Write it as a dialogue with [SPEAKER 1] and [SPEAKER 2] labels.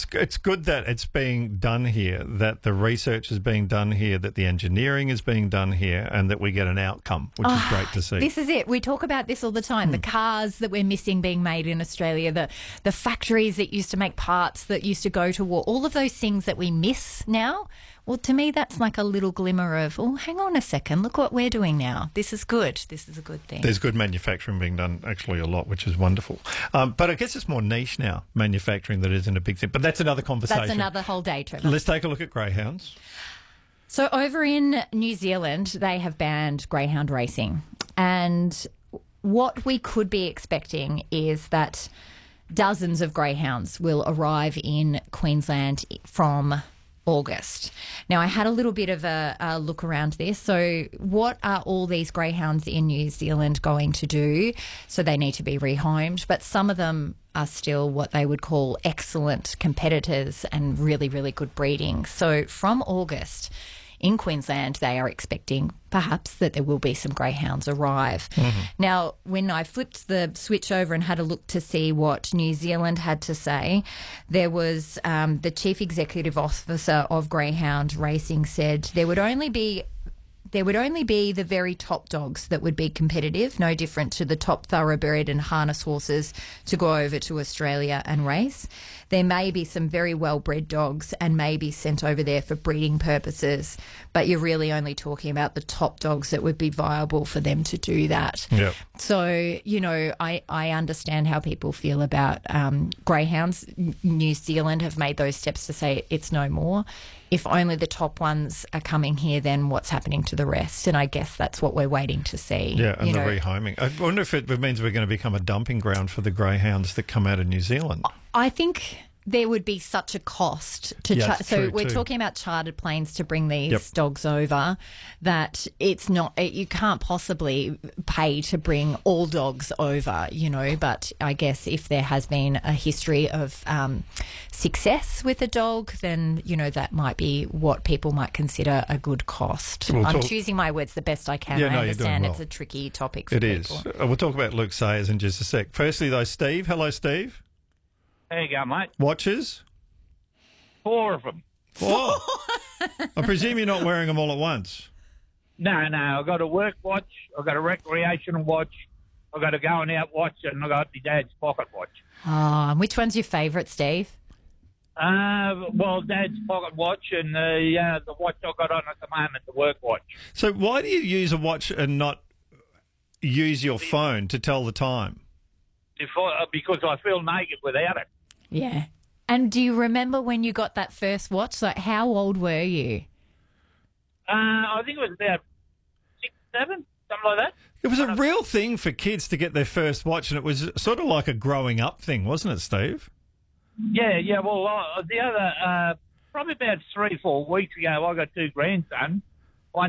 [SPEAKER 1] it's good that it's being done here, that the research is being done here, that the engineering is being done here, and that we get an outcome, which is great to see.
[SPEAKER 2] This is it. We talk about this all the time. The cars that we're missing being made in Australia, the factories that used to make parts that used to go to war, all of those things that we miss now. Well, to me, that's like a little glimmer of, oh, hang on a second, look what we're doing now. This is good. This is a good thing.
[SPEAKER 1] There's good manufacturing being done, actually, a lot, which is wonderful. But I guess it's more niche now, manufacturing, that isn't a big thing. But that's another conversation.
[SPEAKER 2] That's another whole day, Trevor.
[SPEAKER 1] Let's take a look at greyhounds.
[SPEAKER 2] So over in New Zealand, they have banned greyhound racing. And what we could be expecting is that dozens of greyhounds will arrive in Queensland from August. Now, I had a little bit of a look around this. So what are all these greyhounds in New Zealand going to do? So they need to be rehomed, but some of them are still what they would call excellent competitors and really, really good breeding. So from August in Queensland, they are expecting perhaps that there will be some greyhounds arrive. Now, when I flipped the switch over and had a look to see what New Zealand had to say, there was the Chief Executive Officer of Greyhound Racing said there would only be the very top dogs that would be competitive, no different to the top thoroughbred and harness horses to go over to Australia and race. There may be some very well-bred dogs and may be sent over there for breeding purposes, but you're really only talking about the top dogs that would be viable for them to do that.
[SPEAKER 1] Yep.
[SPEAKER 2] So, you know, I understand how people feel about greyhounds. New Zealand have made those steps to say it's no more. If only the top ones are coming here, then what's happening to the rest? And I guess that's what we're waiting to see.
[SPEAKER 1] Yeah, and the rehoming. I wonder if it means we're going to become a dumping ground for the greyhounds that come out of New Zealand.
[SPEAKER 2] I think there would be such a cost to so we're talking about chartered planes to bring these dogs over that it's not, you can't possibly pay to bring all dogs over, you know. But I guess if there has been a history of success with a dog, then, you know, that might be what people might consider a good cost. I'm choosing my words the best I can.
[SPEAKER 1] Yeah,
[SPEAKER 2] I
[SPEAKER 1] no, you're doing
[SPEAKER 2] understand
[SPEAKER 1] well.
[SPEAKER 2] it's a tricky topic for
[SPEAKER 1] It
[SPEAKER 2] people.
[SPEAKER 1] is. We'll talk about Luke Sayers in just a sec. Firstly, though, Steve. Hello, Steve.
[SPEAKER 3] There you go, mate.
[SPEAKER 1] Watches?
[SPEAKER 3] 4 of them.
[SPEAKER 1] Oh. I presume you're not wearing them all at once.
[SPEAKER 3] No, I've got a work watch, I've got a recreational watch, I've got a going out watch, and I've got my dad's pocket watch.
[SPEAKER 2] Oh, and which one's your favourite, Steve?
[SPEAKER 3] Well, Dad's pocket watch and the watch I've got on at the moment, the work watch.
[SPEAKER 1] So why do you use a watch and not use your phone to tell the time?
[SPEAKER 3] Because I feel naked without it.
[SPEAKER 2] Yeah. And do you remember when you got that first watch? Like, how old were you?
[SPEAKER 3] I think it was about 6, 7, something like that.
[SPEAKER 1] It was a real thing for kids to get their first watch, and it was sort of like a growing up thing, wasn't it, Steve?
[SPEAKER 3] Yeah. Well, the other, probably about 3, 4 weeks ago, I got 2 grandsons,